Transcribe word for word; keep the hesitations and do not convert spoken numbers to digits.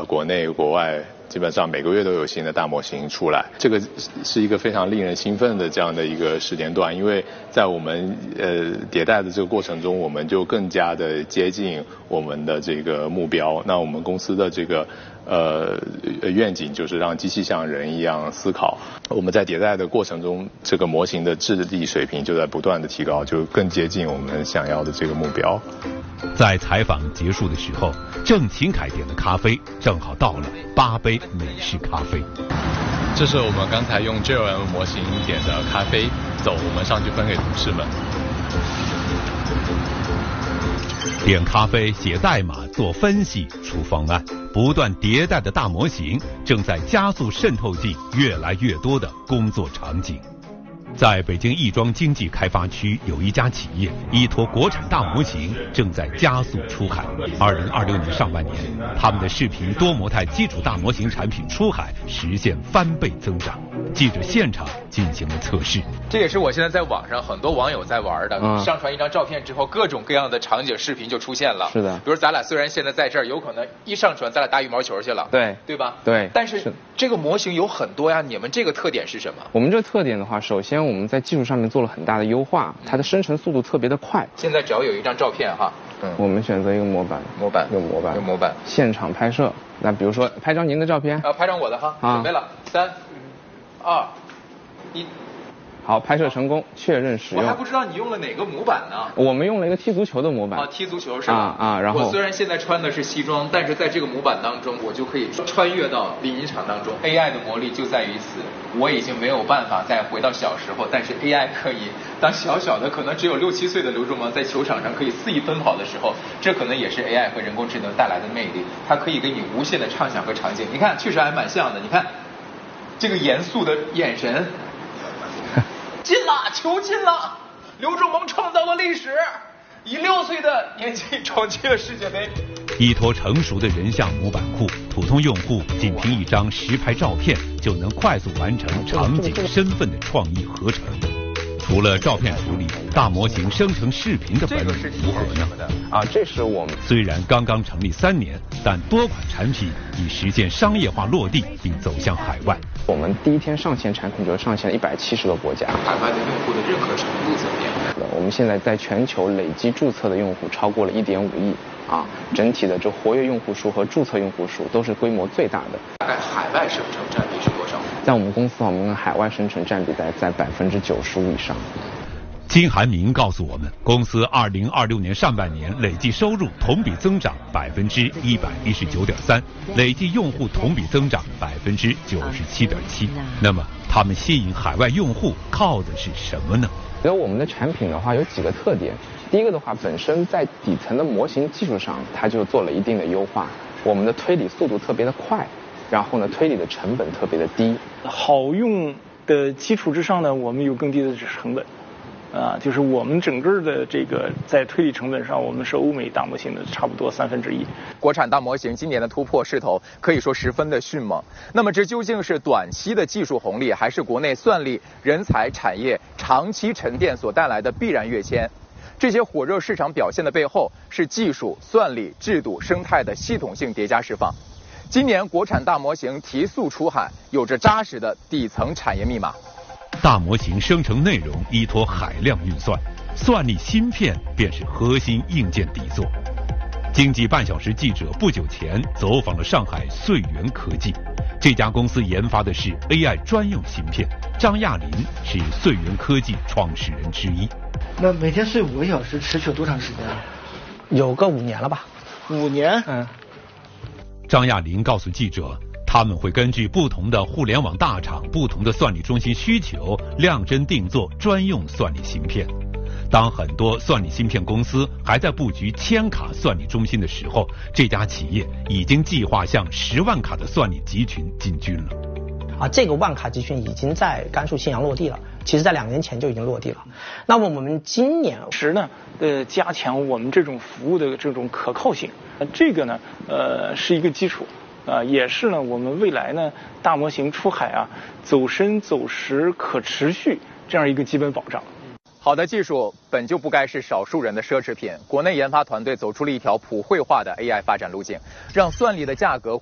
呃，国内国外基本上每个月都有新的大模型出来，这个是一个非常令人兴奋的这样的一个时间段，因为在我们呃迭代的这个过程中，我们就更加的接近我们的这个目标。那我们公司的这个呃愿景就是让机器像人一样思考。我们在迭代的过程中，这个模型的智力水平就在不断的提高，就更接近我们想要的这个目标。 在采访结束的时候，郑勤凯点的咖啡正好到了八杯美式咖啡。 这是我们刚才用 G L M 模型点的咖啡，走，我们上去分给同事们。 点咖啡、写代码、做分析、出方案，不断迭代的大模型正在加速渗透进越来越多的工作场景。在北京亦庄经济开发区，有一家企业依托国产大模型正在加速出海。二零二六年上半年，他们的视频多模态基础大模型产品出海实现翻倍增长。记者现场进行了测试， 这也是我现在在网上很多网友在玩的。嗯、上传一张照片之后，各种各样的场景视频就出现了。 是的， 比如咱俩虽然现在在这儿，有可能一上传咱俩打羽毛球去了。 对， 对吧？ 对。 但是这个模型有很多呀，你们这个特点是什么？ 我们这个特点的话，首先我们在技术上面做了很大的优化，它的生成速度特别的快。 现在只要有一张照片哈， 嗯，我们选择一个模板， 模板， 有模板， 有模板， 现场拍摄。那比如说拍张您的照片， 啊，拍张我的哈， 啊、 准备了，三、二、一。 好，拍摄成功，确认使用。 我还不知道你用了哪个模板呢？ 我们用了一个踢足球的模板。 啊，踢足球是吧？ 啊啊，然后我虽然现在穿的是西装，但是在这个模板当中，我就可以穿越到淋浴场当中。A I 的魔力就在于此，我已经没有办法再回到小时候，但是 A I 可以当小小的，可能只有六七岁的刘仲萌在球场上可以肆意奔跑的时候，这可能也是 A I 和人工智能带来的魅力，它可以给你无限的畅想和场景。你看，确实还蛮像的。你看，这个严肃的眼神。进了，球进了！刘仲萌创造了历史，以六岁的年纪闯进了世界杯。 依托成熟的人像模板库，普通用户仅凭一张实拍照片就能快速完成场景、身份的创意合成。除了照片处理，大模型生成视频的本领如何呢？ 啊，这是我们虽然刚刚成立三年，但多款产品已实现商业化落地，并走向海外。 我们第一天上线产品就上线了一百七十个国家。 海外的用户的认可程度怎么样？ 我们现在在全球累计注册的用户超过了一点五亿啊，整体的这活跃用户数和注册用户数都是规模最大的。 大概海外生成占比是多少？ 在我们公司，我们的海外生成占比在在百分之九十五以上。 金寒明告诉我们，公司二零二六年上半年累计收入同比增长百分之一百一十九点三，累计用户同比增长百分之九十七点七。那么，他们吸引海外用户靠的是什么呢？ 觉得我们的产品的话有几个特点。第一个的话，本身在底层的模型技术上，它就做了一定的优化。我们的推理速度特别的快，然后呢，推理的成本特别的低。 好用的基础之上呢，我们有更低的成本。啊，就是我们整个的这个在推理成本上，我们是欧美大模型的差不多三分之一。 国产大模型今年的突破势头可以说十分的迅猛。那么这究竟是短期的技术红利，还是国内算力人才产业长期沉淀所带来的必然跃迁？这些火热市场表现的背后，是技术、算力、制度、生态的系统性叠加释放。今年国产大模型提速出海，有着扎实的底层产业密码。 大模型生成内容依托海量运算，算力芯片便是核心硬件底座。经济半小时记者不久前走访了上海穗源科技，这家公司研发的是 A I 专用芯片。张亚林是穗源科技创始人之一。 那每天睡五个小时，持续了多长时间啊？ 有个五年了吧。 五年？ 嗯。 张亚林告诉记者，他们会根据不同的互联网大厂、不同的算力中心需求，量身定做专用算力芯片。当很多算力芯片公司还在布局千卡算力中心的时候，这家企业已经计划向十万卡的算力集群进军了。 啊，这个万卡集群已经在甘肃信阳落地了，其实在两年前就已经落地了。那么我们今年是呢，呃，加强我们这种服务的这种可靠性，这个呢，呃，是一个基础。啊、呃，也是呢，我们未来呢大模型出海啊，走深走实、可持续这样一个基本保障。 好的技术本就不该是少数人的奢侈品，国内研发团队走出了一条普惠化的 A I 发展路径，让算力的价格